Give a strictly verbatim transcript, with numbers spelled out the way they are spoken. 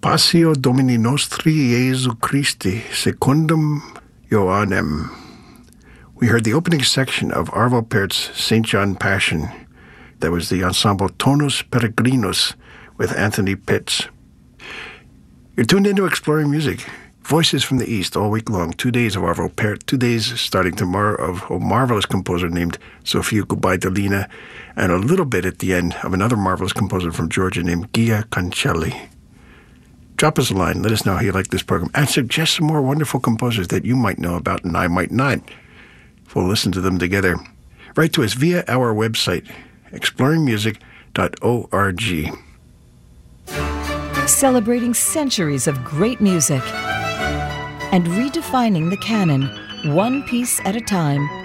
Passio Domini Nostri Jesu Christi Secundum Ioannem. We heard the opening section of Arvo Pärt's Saint John Passion. That was the ensemble Tonus Peregrinus with Anthony Pitts. You're tuned into Exploring Music. Voices from the East all week long. Two days of Arvo Pärt, two days starting tomorrow of a marvelous composer named Sofia Gubaidulina, and a little bit at the end of another marvelous composer from Georgia named Gia Cancelli. Drop us a line. Let us know how you like this program, and suggest some more wonderful composers that you might know about and I might not. We'll listen to them together. Write to us via our website, exploring music dot org. Celebrating centuries of great music and redefining the canon, one piece at a time.